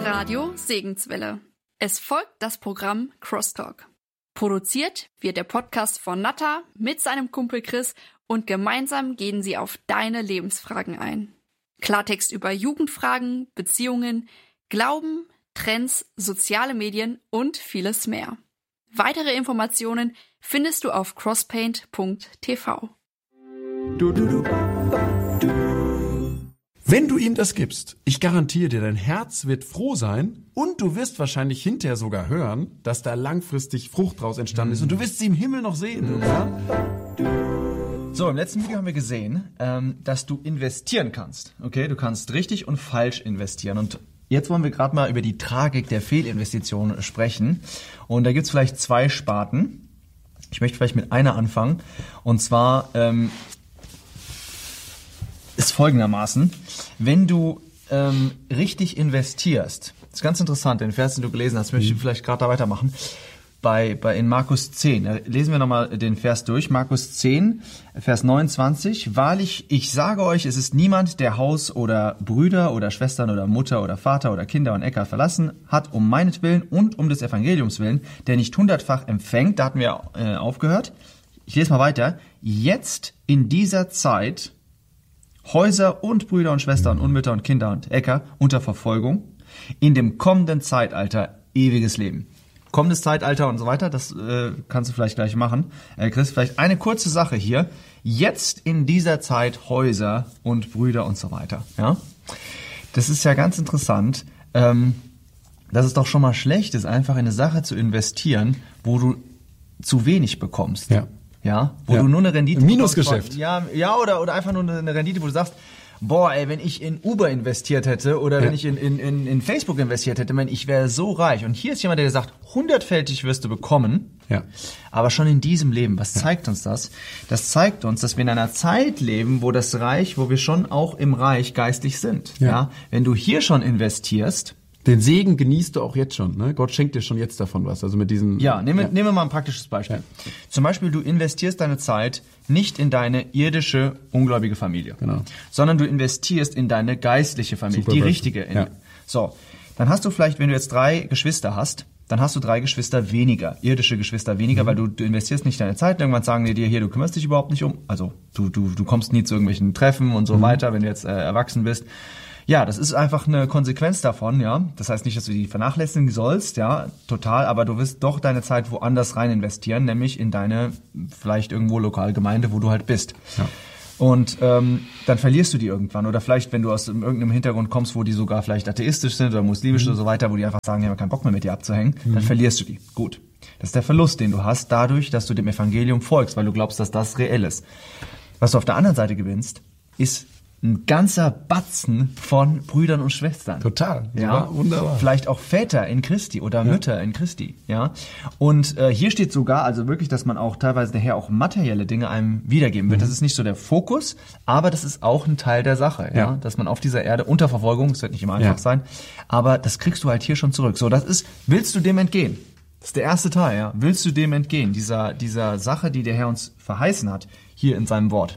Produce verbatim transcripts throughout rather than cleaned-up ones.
Radio Segenswelle. Es folgt das Programm Crosstalk. Produziert wird der Podcast von Natta mit seinem Kumpel Chris und gemeinsam gehen sie auf deine Lebensfragen ein. Klartext über Jugendfragen, Beziehungen, Glauben, Trends, soziale Medien und vieles mehr. Weitere Informationen findest du auf crosspaint punkt t v. Du, du, du, du. Wenn du ihm das gibst, ich garantiere dir, dein Herz wird froh sein und du wirst wahrscheinlich hinterher sogar hören, dass da langfristig Frucht draus entstanden ist und du wirst sie im Himmel noch sehen. Ja? So, im letzten Video haben wir gesehen, ähm, dass du investieren kannst. Okay, du kannst richtig und falsch investieren. Und jetzt wollen wir gerade mal über die Tragik der Fehlinvestitionen sprechen. Und da gibt es vielleicht zwei Sparten. Ich möchte vielleicht mit einer anfangen. Und zwar ähm, ist folgendermaßen, wenn du ähm, richtig investierst, das ist ganz interessant, den Vers, den du gelesen hast, möchte ich vielleicht gerade da weitermachen, bei, bei in Markus zehn, da lesen wir nochmal den Vers durch, Markus zehn, Vers neunundzwanzig, wahrlich, ich sage euch, es ist niemand, der Haus oder Brüder oder Schwestern oder Mutter oder Vater oder Kinder und Äcker verlassen hat, um meinetwillen und um des Evangeliums willen, der nicht hundertfach empfängt, da hatten wir äh, aufgehört, ich lese mal weiter, jetzt in dieser Zeit Häuser und Brüder und Schwestern und Mütter und Kinder und Äcker unter Verfolgung, in dem kommenden Zeitalter ewiges Leben. Kommendes Zeitalter und so weiter, das äh, kannst du vielleicht gleich machen. Äh, Chris, vielleicht eine kurze Sache hier. Jetzt in dieser Zeit Häuser und Brüder und so weiter. Ja, das ist ja ganz interessant, ähm, dass es doch schon mal schlecht ist, einfach in eine Sache zu investieren, wo du zu wenig bekommst. Ja. Ja, wo ja. du nur eine Rendite... Minusgeschäft. Ja, ja oder, oder einfach nur eine Rendite, wo du sagst, boah, ey, wenn ich in Uber investiert hätte oder ja. wenn ich in, in, in, in Facebook investiert hätte, man, ich wäre so reich. Und hier ist jemand, der sagt, hundertfältig wirst du bekommen, ja. aber schon in diesem Leben. Was ja. zeigt uns das? Das zeigt uns, dass wir in einer Zeit leben, wo das Reich, wo wir schon auch im Reich geistlich sind. Ja. Ja? Wenn du hier schon investierst, den Segen genießt du auch jetzt schon, ne? Gott schenkt dir schon jetzt davon was, also mit diesen... Ja, nehmen, ja. nehmen wir mal ein praktisches Beispiel. Ja. Zum Beispiel, du investierst deine Zeit nicht in deine irdische, ungläubige Familie, genau. sondern du investierst in deine geistliche Familie, Super die richtige. In, ja. So, dann hast du vielleicht, wenn du jetzt drei Geschwister hast, dann hast du drei Geschwister weniger, irdische Geschwister weniger, mhm. weil du, du investierst nicht deine Zeit. Irgendwann sagen die dir, hier, du kümmerst dich überhaupt nicht um, also du, du, du kommst nie zu irgendwelchen Treffen und so mhm. weiter, wenn du jetzt äh, erwachsen bist. Ja, das ist einfach eine Konsequenz davon, ja. Das heißt nicht, dass du die vernachlässigen sollst, ja, total, aber du wirst doch deine Zeit woanders rein investieren, nämlich in deine vielleicht irgendwo lokale Gemeinde, wo du halt bist. Ja. Und ähm, dann verlierst du die irgendwann. Oder vielleicht, wenn du aus irgendeinem Hintergrund kommst, wo die sogar vielleicht atheistisch sind oder muslimisch mhm. oder so weiter, wo die einfach sagen, ich habe keinen Bock mehr mit dir abzuhängen, mhm. dann verlierst du die. Gut. Das ist der Verlust, den du hast, dadurch, dass du dem Evangelium folgst, weil du glaubst, dass das reell ist. Was du auf der anderen Seite gewinnst, ist ein ganzer Batzen von Brüdern und Schwestern. Total. Ja, wunderbar. Vielleicht auch Väter in Christi oder ja. Mütter in Christi. Ja. Und äh, hier steht sogar, also wirklich, dass man auch teilweise nachher auch materielle Dinge einem wiedergeben wird. Mhm. Das ist nicht so der Fokus, aber das ist auch ein Teil der Sache. Ja. ja. Dass man auf dieser Erde unter Verfolgung, das wird nicht immer einfach ja. sein, aber das kriegst du halt hier schon zurück. So, das ist, willst du dem entgehen? Das ist der erste Teil, ja. Willst du dem entgehen? Dieser, dieser Sache, die der Herr uns verheißen hat, hier in seinem Wort.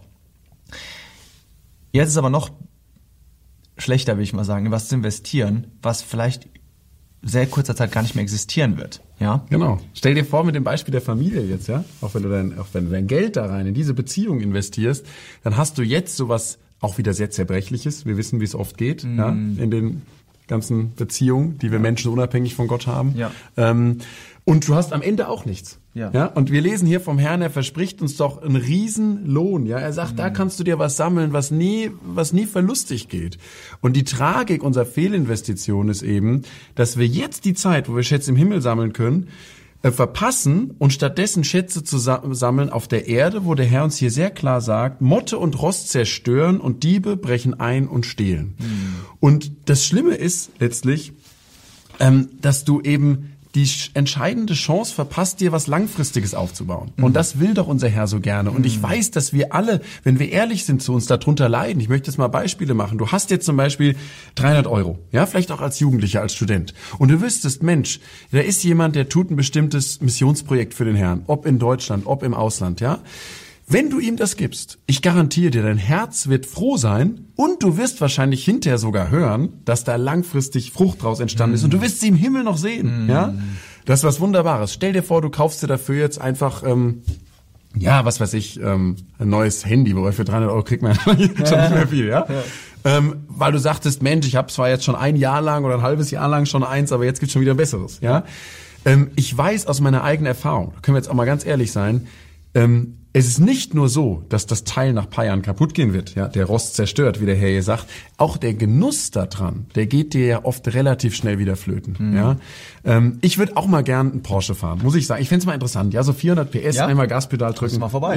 Jetzt ist aber noch schlechter, will ich mal sagen, in was zu investieren, was vielleicht sehr kurzer Zeit gar nicht mehr existieren wird. Ja? Genau. Stell dir vor, mit dem Beispiel der Familie jetzt, ja, auch wenn du dein, auch wenn du dein Geld da rein in diese Beziehung investierst, dann hast du jetzt sowas auch wieder sehr Zerbrechliches. Wir wissen, wie es oft geht, mm. ja, in den ganzen Beziehungen, die wir ja. Menschen unabhängig von Gott haben. Ja. Ähm, und du hast am Ende auch nichts. Ja. Ja, und wir lesen hier vom Herrn, er verspricht uns doch einen Riesenlohn. Ja, er sagt, mhm. da kannst du dir was sammeln, was nie, was nie verlustig geht. Und die Tragik unserer Fehlinvestition ist eben, dass wir jetzt die Zeit, wo wir Schätze im Himmel sammeln können, äh, verpassen und stattdessen Schätze zu sa- sammeln auf der Erde, wo der Herr uns hier sehr klar sagt, Motte und Rost zerstören und Diebe brechen ein und stehlen. Mhm. Und das Schlimme ist letztlich, ähm, dass du eben die entscheidende Chance verpasst, dir was Langfristiges aufzubauen. Mhm. Und das will doch unser Herr so gerne. Und mhm. ich weiß, dass wir alle, wenn wir ehrlich sind zu uns, darunter leiden. Ich möchte jetzt mal Beispiele machen. Du hast jetzt zum Beispiel dreihundert Euro, ja, vielleicht auch als Jugendlicher, als Student. Und du wüsstest, Mensch, da ist jemand, der tut ein bestimmtes Missionsprojekt für den Herrn. Ob in Deutschland, ob im Ausland, ja. Wenn du ihm das gibst, ich garantiere dir, dein Herz wird froh sein und du wirst wahrscheinlich hinterher sogar hören, dass da langfristig Frucht draus entstanden mm. ist und du wirst sie im Himmel noch sehen. Mm. Ja, das ist was Wunderbares. Stell dir vor, du kaufst dir dafür jetzt einfach, ähm, ja, was weiß ich, ähm, ein neues Handy, wobei für dreihundert Euro kriegt man schon nicht mehr viel, ja. ja. Ähm, weil du sagtest, Mensch, ich habe zwar jetzt schon ein Jahr lang oder ein halbes Jahr lang schon eins, aber jetzt gibt's schon wieder ein besseres, ja. Ähm, ich weiß aus meiner eigenen Erfahrung, da können wir jetzt auch mal ganz ehrlich sein, ähm, es ist nicht nur so, dass das Teil nach ein paar Jahren kaputt gehen wird, ja, der Rost zerstört, wie der Herr hier sagt. Auch der Genuss daran, der geht dir ja oft relativ schnell wieder flöten, mhm. ja. Ähm, ich würde auch mal gern einen Porsche fahren, muss ich sagen. Ich find's mal interessant, ja, so vierhundert P S, ja? einmal Gaspedal drücken. Ist mal vorbei.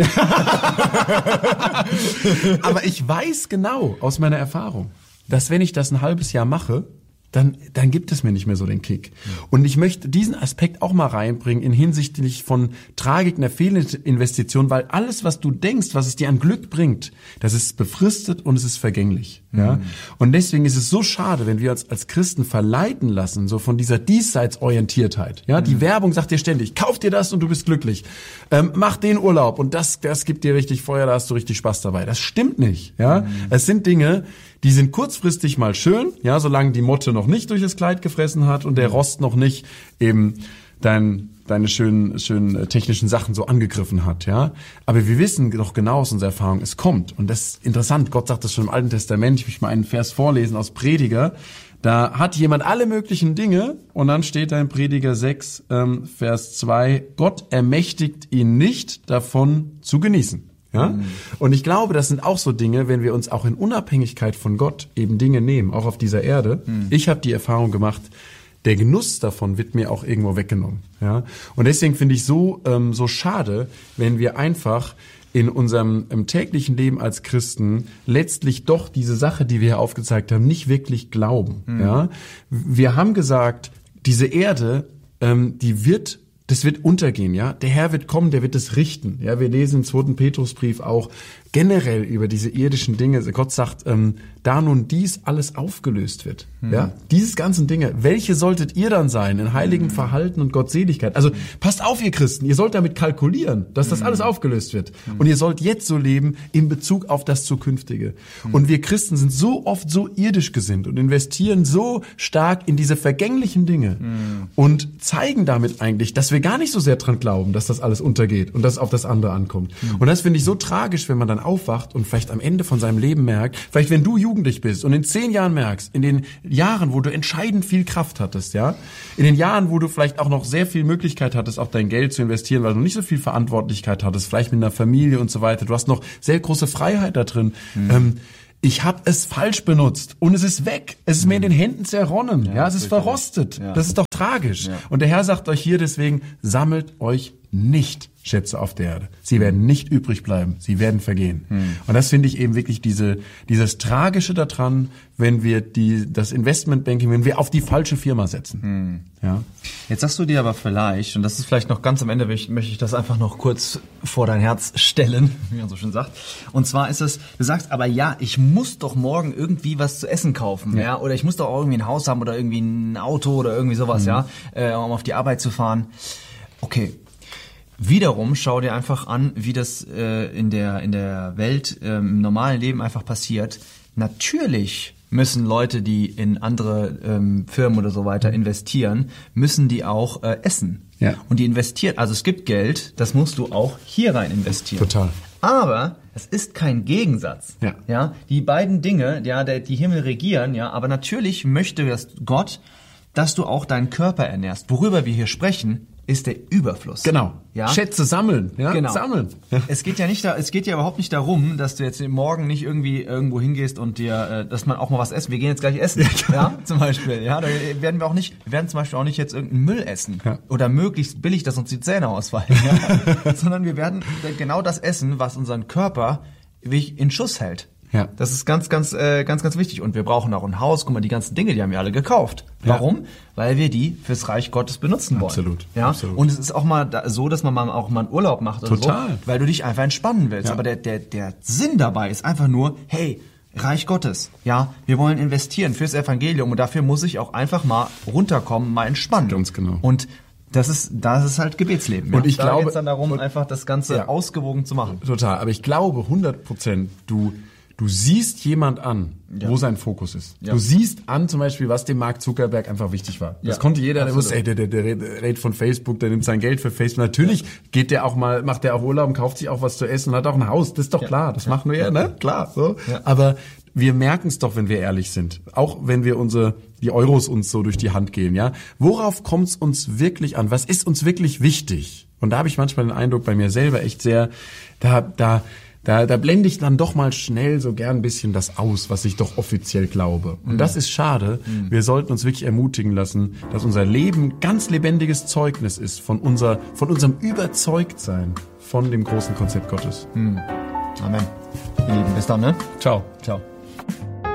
Aber ich weiß genau aus meiner Erfahrung, dass wenn ich das ein halbes Jahr mache, dann, dann gibt es mir nicht mehr so den Kick. Und ich möchte diesen Aspekt auch mal reinbringen in hinsichtlich von Tragik einer Fehlinvestition, weil alles, was du denkst, was es dir an Glück bringt, das ist befristet und es ist vergänglich. Mhm. Ja? Und deswegen ist es so schade, wenn wir uns als Christen verleiten lassen, so von dieser Diesseitsorientiertheit. Ja? Mhm. Die Werbung sagt dir ständig, kauf dir das und du bist glücklich. Ähm, mach den Urlaub und das, das gibt dir richtig Feuer, da hast du richtig Spaß dabei. Das stimmt nicht. Ja? Mhm. Es sind Dinge, die sind kurzfristig mal schön, ja, solange die Motte noch nicht durch das Kleid gefressen hat und der Rost noch nicht eben dein, deine schönen, schönen technischen Sachen so angegriffen hat, ja. Aber wir wissen doch genau aus unserer Erfahrung, es kommt. Und das ist interessant. Gott sagt das schon im Alten Testament. Ich möchte mal einen Vers vorlesen aus Prediger. Da hat jemand alle möglichen Dinge und dann steht da in Prediger sechs, ähm, Vers zwei, Gott ermächtigt ihn nicht, davon zu genießen. Ja? Mhm. Und ich glaube, das sind auch so Dinge, wenn wir uns auch in Unabhängigkeit von Gott eben Dinge nehmen, auch auf dieser Erde. Mhm. Ich habe die Erfahrung gemacht, der Genuss davon wird mir auch irgendwo weggenommen. Ja? Und deswegen finde ich so ähm, so schade, wenn wir einfach in unserem im täglichen Leben als Christen letztlich doch diese Sache, die wir hier aufgezeigt haben, nicht wirklich glauben. Mhm. Ja? Wir haben gesagt, diese Erde, ähm, die wird Das wird untergehen, ja. Der Herr wird kommen, der wird es richten. Ja, wir lesen im zweiten Petrusbrief auch generell über diese irdischen Dinge. Gott sagt, ähm, da nun dies alles aufgelöst wird, mhm. ja, dieses ganzen Dinge, welche solltet ihr dann sein in heiligem mhm. Verhalten und Gottseligkeit? Also mhm. passt auf, ihr Christen, ihr sollt damit kalkulieren, dass das mhm. alles aufgelöst wird. Mhm. Und ihr sollt jetzt so leben in Bezug auf das Zukünftige. Mhm. Und wir Christen sind so oft so irdisch gesinnt und investieren so stark in diese vergänglichen Dinge mhm. und zeigen damit eigentlich, dass wir gar nicht so sehr dran glauben, dass das alles untergeht und dass es auf das andere ankommt. Mhm. Und das finde ich so tragisch, wenn man dann aufwacht und vielleicht am Ende von seinem Leben merkt, vielleicht wenn du jugendlich bist und in zehn Jahren merkst, in den Jahren, wo du entscheidend viel Kraft hattest, ja, in den Jahren, wo du vielleicht auch noch sehr viel Möglichkeit hattest, auch dein Geld zu investieren, weil du nicht so viel Verantwortlichkeit hattest, vielleicht mit einer Familie und so weiter, du hast noch sehr große Freiheit da drin, mhm. ähm, ich habe es falsch benutzt und es ist weg. Es ist mhm. mir in den Händen zerronnen. Ja, ja es ist verrostet. Ja. Das ist doch tragisch. Ja. Und der Herr sagt euch hier deswegen, sammelt euch nicht Schätze auf der Erde. Sie werden nicht übrig bleiben. Sie werden vergehen. Mhm. Und das finde ich eben wirklich diese, dieses Tragische daran, wenn wir die, das Investmentbanking, wenn wir auf die falsche Firma setzen. Mhm. Ja. Jetzt sagst du dir aber vielleicht, und das ist vielleicht noch ganz am Ende, möchte ich das einfach noch kurz vor dein Herz stellen, wie man so schön sagt. Und zwar ist es, du sagst aber ja, ich muss doch morgen irgendwie was zu essen kaufen, ja, ja? Oder ich muss doch auch irgendwie ein Haus haben oder irgendwie ein Auto oder irgendwie sowas, mhm. ja, äh, um auf die Arbeit zu fahren. Okay. Wiederum schau dir einfach an, wie das äh, in der in der Welt äh, im normalen Leben einfach passiert. Natürlich müssen Leute, die in andere ähm, Firmen oder so weiter investieren, müssen die auch äh, essen. Ja. Und die investieren, also es gibt Geld, das musst du auch hier rein investieren. Total. Aber es ist kein Gegensatz. Ja. Ja, die beiden Dinge, ja, der, die Himmel regieren, ja, aber natürlich möchte das Gott, dass du auch deinen Körper ernährst. Worüber wir hier sprechen, ist der Überfluss. Genau. Ja? Schätze sammeln. Ja? Genau. Sammeln. Ja. Es geht ja nicht da, es geht ja überhaupt nicht darum, dass du jetzt morgen nicht irgendwie irgendwo hingehst und dir, äh, dass man auch mal was essen. Wir gehen jetzt gleich essen. Ja, ja zum Beispiel. Ja, da werden wir auch nicht, wir werden zum Beispiel auch nicht jetzt irgendeinen Müll essen. Ja. Oder möglichst billig, dass uns die Zähne ausfallen. Ja? Sondern wir werden genau das essen, was unseren Körper in Schuss hält. Ja. Das ist ganz, ganz, äh, ganz, ganz wichtig. Und wir brauchen auch ein Haus. Guck mal, die ganzen Dinge, die haben wir alle gekauft. Warum? Ja. Weil wir die fürs Reich Gottes benutzen wollen. Absolut. Ja. Absolut. Und es ist auch mal da, so, dass man mal auch mal einen Urlaub macht oder Total. so, weil du dich einfach entspannen willst. Ja. Aber der, der, der Sinn dabei ist einfach nur, hey, Reich Gottes. Ja. Wir wollen investieren fürs Evangelium und dafür muss ich auch einfach mal runterkommen, mal entspannen. Ganz genau. Und Das ist, das ist halt Gebetsleben. Ja? Und ich da glaube, geht's dann darum, und, einfach das Ganze ja. ausgewogen zu machen. Total. Aber ich glaube hundert Prozent, du, du siehst jemand an, ja. wo sein Fokus ist. Ja. Du siehst an zum Beispiel, was dem Mark Zuckerberg einfach wichtig war. Das ja. konnte jeder, der wusste, ey, der, der, der redet von Facebook, der nimmt sein Geld für Facebook. Natürlich ja. geht der auch mal, macht der auch Urlaub und kauft sich auch was zu essen und hat auch ein Haus. Das ist doch ja. klar. Das ja. machen wir ja, ne? Klar, so. Ja. Aber wir merken es doch, wenn wir ehrlich sind. Auch wenn wir unsere, die Euros uns so durch die Hand gehen, ja. Worauf kommt es uns wirklich an? Was ist uns wirklich wichtig? Und da habe ich manchmal den Eindruck bei mir selber echt sehr, da, da, da, da blende ich dann doch mal schnell so gern ein bisschen das aus, was ich doch offiziell glaube. Und mhm. das ist schade. Mhm. Wir sollten uns wirklich ermutigen lassen, dass unser Leben ganz lebendiges Zeugnis ist von unser, von unserem Überzeugtsein von dem großen Konzept Gottes. Mhm. Amen. Ihr Lieben, bis dann, ne? Ciao. Ciao.